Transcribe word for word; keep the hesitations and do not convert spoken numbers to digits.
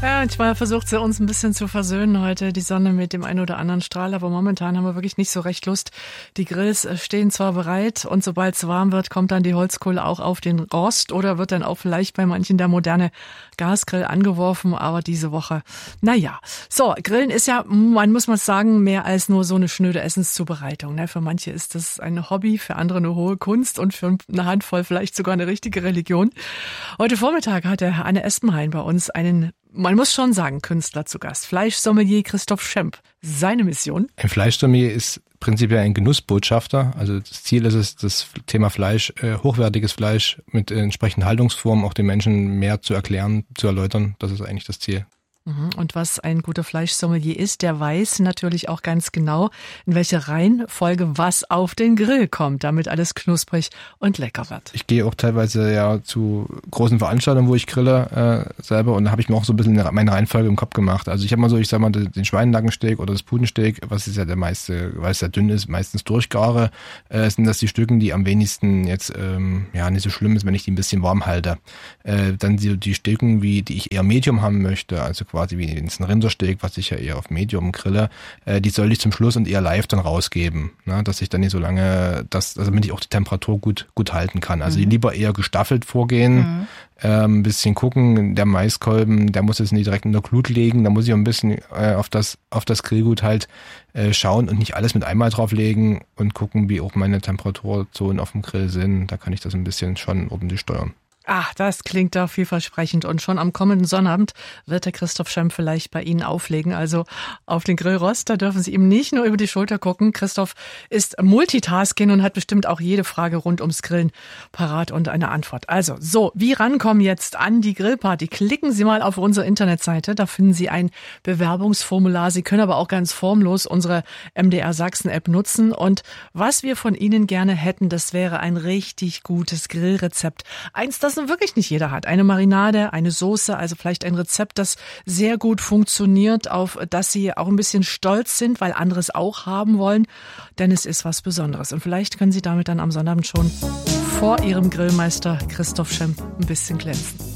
Ja, manchmal versucht sie uns ein bisschen zu versöhnen heute, die Sonne mit dem einen oder anderen Strahl, aber momentan haben wir wirklich nicht so recht Lust. Die Grills stehen zwar bereit und sobald es warm wird, kommt dann die Holzkohle auch auf den Rost oder wird dann auch vielleicht bei manchen der moderne Gasgrill angeworfen, aber diese Woche, naja. So, Grillen ist ja, man muss mal sagen, mehr als nur so eine schnöde Essenszubereitung. Ne? Für manche ist das ein Hobby, für andere eine hohe Kunst und für eine Handvoll vielleicht sogar eine richtige Religion. Heute Vormittag hatte Anne Espenhain bei uns einen, man muss schon sagen, Künstler zu Gast. Fleischsommelier Christoph Schemp. Seine Mission? Ein Fleischsommelier ist prinzipiell ein Genussbotschafter. Also das Ziel ist es, das Thema Fleisch, äh, hochwertiges Fleisch mit äh, entsprechenden Haltungsformen auch den Menschen mehr zu erklären, zu erläutern. Das ist eigentlich das Ziel. Und was ein guter Fleischsommelier ist, der weiß natürlich auch ganz genau, in welche Reihenfolge was auf den Grill kommt, damit alles knusprig und lecker wird. Ich gehe auch teilweise ja zu großen Veranstaltungen, wo ich grille äh, selber, und da habe ich mir auch so ein bisschen meine Reihenfolge im Kopf gemacht. Also ich habe mal so, ich sag mal, den Schweinenackensteak oder das Putensteak, was ist ja der meiste, weil es ja dünn ist, meistens durchgare, äh, sind das die Stücken, die am wenigsten jetzt ähm, ja nicht so schlimm ist, wenn ich die ein bisschen warm halte. Äh, dann die, die Stücken, wie die ich eher Medium haben möchte, also quasi wie ein Rindersteak, was ich ja eher auf Medium grille, äh, die soll ich zum Schluss und eher live dann rausgeben, ne? Dass ich dann nicht so lange, dass, also damit ich auch die Temperatur gut gut halten kann. Also mhm. lieber eher gestaffelt vorgehen, mhm. äh, ein bisschen gucken, der Maiskolben, der muss jetzt nicht direkt in der Glut liegen, da muss ich auch ein bisschen äh, auf das auf das Grillgut halt äh, schauen und nicht alles mit einmal drauflegen und gucken, wie auch meine Temperaturzonen auf dem Grill sind. Da kann ich das ein bisschen schon ordentlich steuern. Ach, das klingt doch vielversprechend. Und schon am kommenden Sonnabend wird der Christoph Schemp vielleicht bei Ihnen auflegen. Also auf den Grillrost, da dürfen Sie ihm nicht nur über die Schulter gucken. Christoph ist Multitasking und hat bestimmt auch jede Frage rund ums Grillen parat und eine Antwort. Also, so, wie rankommen jetzt an die Grillparty? Klicken Sie mal auf unsere Internetseite. Da finden Sie ein Bewerbungsformular. Sie können aber auch ganz formlos unsere M D R Sachsen-App nutzen. Und was wir von Ihnen gerne hätten, das wäre ein richtig gutes Grillrezept. Eins, das wirklich nicht jeder hat. Eine Marinade, eine Soße, also vielleicht ein Rezept, das sehr gut funktioniert, auf das Sie auch ein bisschen stolz sind, weil andere es auch haben wollen, denn es ist was Besonderes. Und vielleicht können Sie damit dann am Sonnabend schon vor Ihrem Grillmeister Christoph Schemp ein bisschen glänzen.